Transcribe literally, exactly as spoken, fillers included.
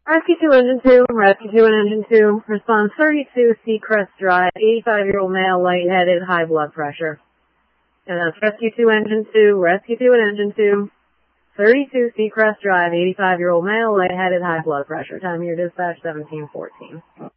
Rescue two, Engine two, Rescue two and Engine two, response thirty-two, Seacrest Drive, eighty-five-year-old male, lightheaded, high blood pressure. And that's Rescue two, Engine two, Rescue two and Engine two, thirty-two, Seacrest Drive, eighty-five-year-old male, lightheaded, high blood pressure. Time of your dispatch, seventeen fourteen.